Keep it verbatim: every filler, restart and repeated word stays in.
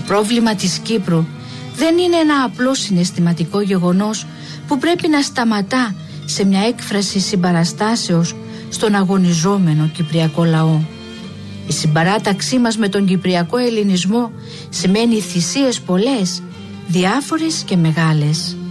πρόβλημα της Κύπρου δεν είναι ένα απλό συναισθηματικό γεγονός που πρέπει να σταματά σε μια έκφραση συμπαραστάσεως στον αγωνιζόμενο κυπριακό λαό. Η συμπαράταξή μας με τον κυπριακό ελληνισμό σημαίνει θυσίες πολλές, διάφορες και μεγάλες.